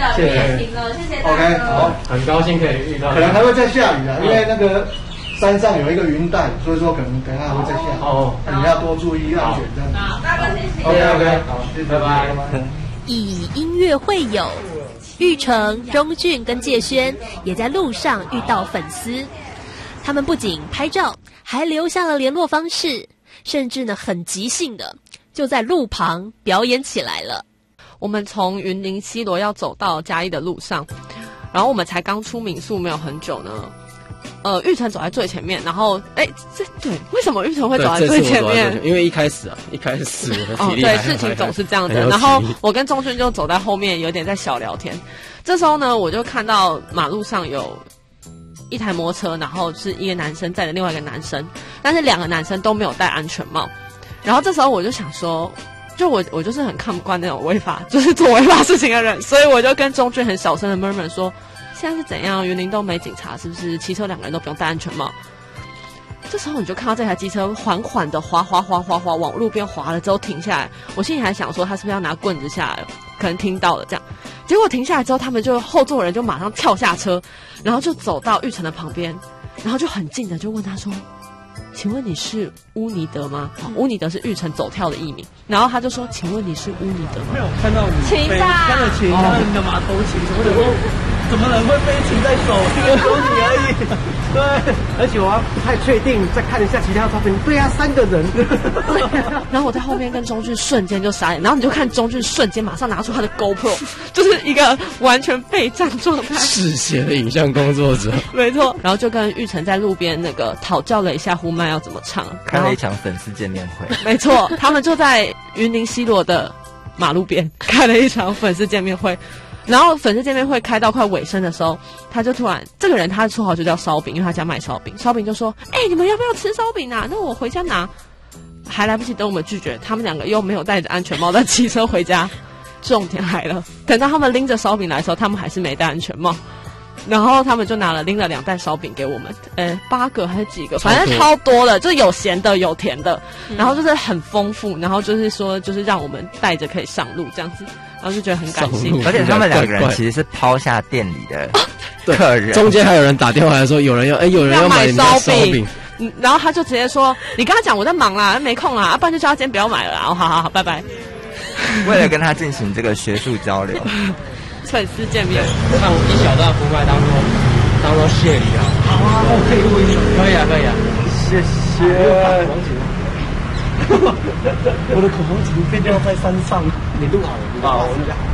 的，雨也停了，谢谢大家。 OK， 好， 很高兴可以遇到。 可能还会再下雨啊，因为那个山上有一个云带，所以说可能等一下还会再下雨。 哦， 那你要多注意安全，这样子。 好，大哥谢谢。 OK， 好，谢谢， 拜拜。 以音乐会友，玉成、钟俊跟介轩也在路上遇到粉丝，他们不仅拍照，还留下了联络方式，甚至呢很即兴的就在路旁表演起来了。 我们从云林西螺要走到嘉义的路上，然后我们才刚出民宿没有很久呢。玉成走在最前面，然后对，为什么玉成会走在最前面？ 因为一开始我的体力对，事情总是这样的。然后我跟钟俊就走在后面，有点在小聊天。这时候呢，我就看到马路上有一台摩托车，然后是一个男生载着另外一个男生，但是两个男生都没有戴安全帽。然后这时候我就想说，就我就是很看不惯那种违法，就是做违法事情的人，所以我就跟钟俊很小声的 murmur 说。现在是怎样？云林都没警察，是不是？骑车两个人都不用戴安全帽。这时候你就看到这台机车缓缓的滑往路边滑了之后停下来。我心里还想说，他是不是要拿棍子下来？可能听到了这样。结果停下来之后，他们就后座人就马上跳下车，然后就走到玉成的旁边，然后就很近的就问他说：“请问你是乌尼德吗？”乌尼德是玉成走跳的艺名。然后他就说：“请问你是乌尼德吗？” 没有看到你请假， 看到琴，看到你的马头琴，我想说，怎么人会飞琴在走？只有你而已。对，而且我还不太确定，再看一下其他照片。对啊，3个人。 然后我在后面跟钟俊瞬间就傻眼，然后你就看钟俊瞬间马上拿出他的 GoPro， 就是一个完全备战状态， 嗜血的影像工作者。 没错。然后就跟玉成在路边那个讨教了一下呼麦要怎么唱， 开了一场粉丝见面会。 没错，他们就在云林西螺的马路边开了一场粉丝见面会。然后粉丝见面会开到快尾声的时候，他就突然，这个人他的绰号就叫烧饼，因为他家卖烧饼。烧饼就说：“你们要不要吃烧饼啊？那我回家拿。”还来不及等我们拒绝，他们两个又没有戴着安全帽在骑车回家。重点来了，等到他们拎着烧饼来的时候，他们还是没戴安全帽。然后他们就拎了2袋烧饼给我们，8个还是几个，反正超多的，就是有咸的有甜的，然后就是很丰富，然后就是说就是让我们带着可以上路这样子，然后就觉得很感谢。 而且他们2个人其实是抛下店里的客人， 中间还有人打电话来说有人要买你们的烧饼， 然后他就直接说：“你跟他讲我在忙啦，没空啦，不然就叫他今天不要买了啦。”好，拜拜。 为了跟他进行这个学术交流。 粉丝见面， 唱一小段福麦当做谢礼啊！ 好啊，那我可以录一首。 可以啊， 谢谢。我的口风琴非要在山上。 你录好了。 好，我们讲。